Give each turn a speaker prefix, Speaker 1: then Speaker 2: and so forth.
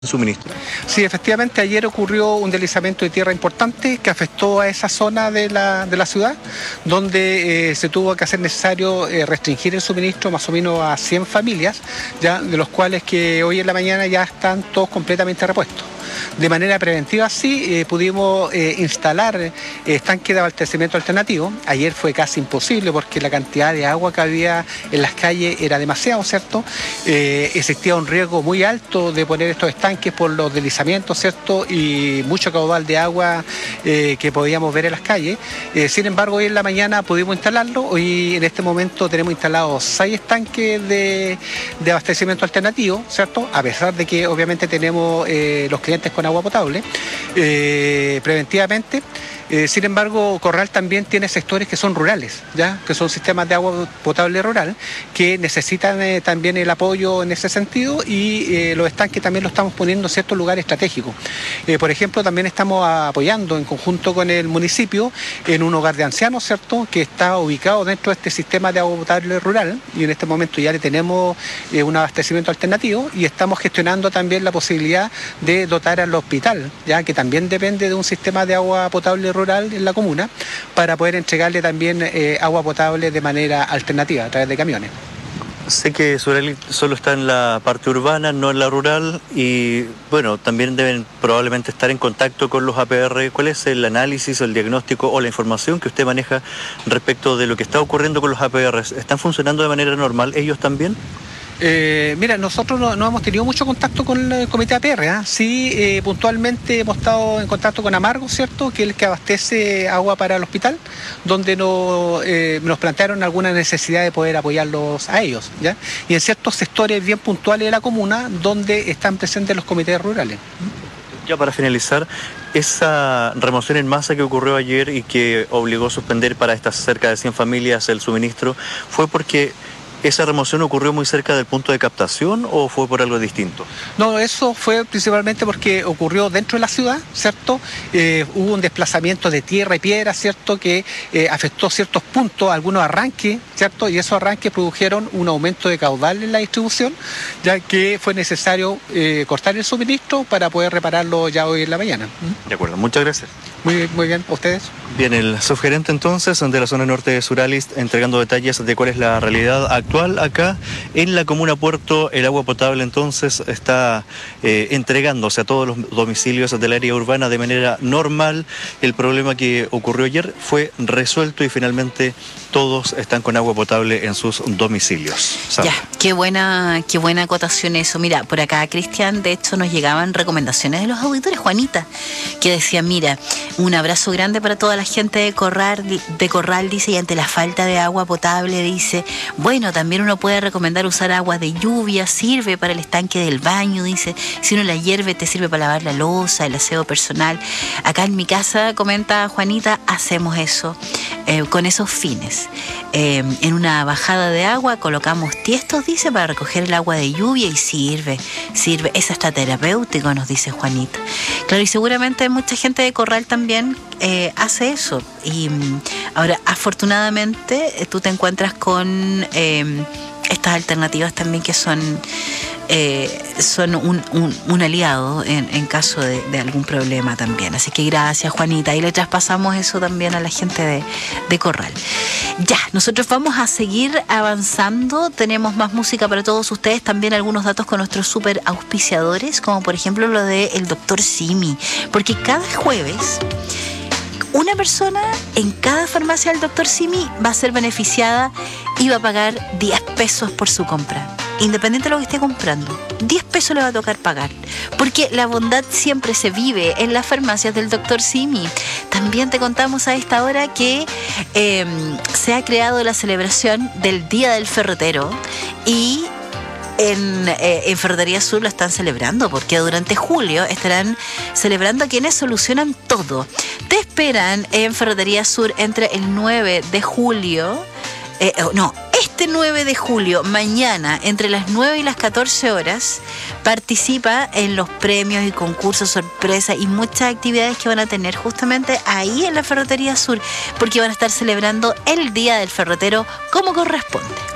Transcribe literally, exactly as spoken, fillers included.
Speaker 1: suministro.
Speaker 2: Sí, efectivamente ayer ocurrió un deslizamiento de tierra importante que afectó a esa zona de la, de la ciudad, donde eh, se tuvo que hacer necesario eh, restringir el suministro más o menos a cien familias, ya de los cuales que hoy en la mañana ya están todos completamente repuestos. De manera preventiva sí eh, pudimos eh, instalar eh, estanques de abastecimiento alternativo. Ayer fue casi imposible porque la cantidad de agua que había en las calles era demasiado, ¿cierto? Eh, existía un riesgo muy alto de poner estos estanques por los deslizamientos, ¿cierto? Y mucho caudal de agua eh, que podíamos ver en las calles. Eh, sin embargo, hoy en la mañana pudimos instalarlo. Hoy en este momento tenemos instalados seis estanques de, de abastecimiento alternativo, ¿cierto? A pesar de que obviamente tenemos eh, los clientes con agua potable, eh, preventivamente. Eh, sin embargo, Corral también tiene sectores que son rurales, ¿ya? Que son sistemas de agua potable rural, que necesitan eh, también el apoyo en ese sentido y eh, los estanques también los estamos poniendo en ciertos lugares estratégicos. Eh, por ejemplo, también estamos apoyando en conjunto con el municipio en un hogar de ancianos, ¿cierto? Que está ubicado dentro de este sistema de agua potable rural y en este momento ya le tenemos eh, un abastecimiento alternativo y estamos gestionando también la posibilidad de dotar al hospital, ya que también depende de un sistema de agua potable rural en la comuna, para poder entregarle también eh, agua potable de manera alternativa a través de camiones.
Speaker 1: Sé que Suralis solo está en la parte urbana, no en la rural, y bueno, también deben probablemente estar en contacto con los A P R. ¿Cuál es el análisis, el diagnóstico o la información que usted maneja respecto de lo que está ocurriendo con los A P R? ¿Están funcionando de manera normal ellos también?
Speaker 2: Eh, mira, nosotros no, no hemos tenido mucho contacto con el comité A P R, ¿eh? Sí, eh, puntualmente hemos estado en contacto con Amargo, ¿cierto? Que es el que abastece agua para el hospital, donde no, eh, nos plantearon alguna necesidad de poder apoyarlos a ellos, ¿ya? Y en ciertos sectores bien puntuales de la comuna, donde están presentes los comités rurales.
Speaker 1: Ya para finalizar, esa remoción en masa que ocurrió ayer y que obligó a suspender para estas cerca de cien familias el suministro, ¿fue porque esa remoción ocurrió muy cerca del punto de captación o fue por algo distinto?
Speaker 2: No, eso fue principalmente porque ocurrió dentro de la ciudad, ¿cierto? Eh, hubo un desplazamiento de tierra y piedra, ¿cierto? Que eh, afectó ciertos puntos, algunos arranques, ¿cierto? Y esos arranques produjeron un aumento de caudal en la distribución, ya que fue necesario eh, cortar el suministro para poder repararlo ya hoy en la mañana.
Speaker 1: De acuerdo, muchas gracias.
Speaker 2: Muy, muy bien, ¿a ustedes?
Speaker 1: Bien, el subgerente entonces de la zona norte de Suralis entregando detalles de cuál es la realidad actual acá en la comuna Puerto. El agua potable entonces está eh, entregándose a todos los domicilios del área urbana de manera normal. El problema que ocurrió ayer fue resuelto y finalmente todos están con agua potable en sus domicilios.
Speaker 3: Ya, qué buena, qué buena acotación eso. Mira, por acá, Cristian, de hecho nos llegaban recomendaciones de los auditores, Juanita, que decía, mira, un abrazo grande para toda la gente de Corral, de Corral, dice, y ante la falta de agua potable, dice, bueno, también uno puede recomendar usar agua de lluvia, sirve para el estanque del baño, dice, si uno la hierve te sirve para lavar la loza, el aseo personal. Acá en mi casa, comenta Juanita, hacemos eso, eh, con esos fines. Eh, en una bajada de agua colocamos tiestos, dice, para recoger el agua de lluvia y sirve, sirve, es hasta terapéutico, nos dice Juanita. Claro, y seguramente mucha gente de Corral también eh, hace eso. Y ahora, afortunadamente, tú te encuentras con eh, estas alternativas también que son eh, son un, un, un aliado en, en caso de, de algún problema también. Así que gracias, Juanita. Y le traspasamos eso también a la gente de, de Corral. Ya, nosotros vamos a seguir avanzando. Tenemos más música para todos ustedes. También algunos datos con nuestros super auspiciadores, como por ejemplo lo del doctor Simi. Porque cada jueves una persona en cada farmacia del doctor Simi va a ser beneficiada y va a pagar diez pesos por su compra. Independiente de lo que esté comprando, diez pesos le va a tocar pagar. Porque la bondad siempre se vive en las farmacias del doctor Simi. También te contamos a esta hora que eh, se ha creado la celebración del Día del Ferretero y En, eh, en Ferretería Sur lo están celebrando porque durante julio estarán celebrando a quienes solucionan todo. Te esperan en Ferretería Sur entre el nueve de julio, eh, no, este nueve de julio, mañana, entre las nueve y las catorce horas, participa en los premios y concursos sorpresa y muchas actividades que van a tener justamente ahí en la Ferretería Sur, porque van a estar celebrando el Día del Ferretero como corresponde.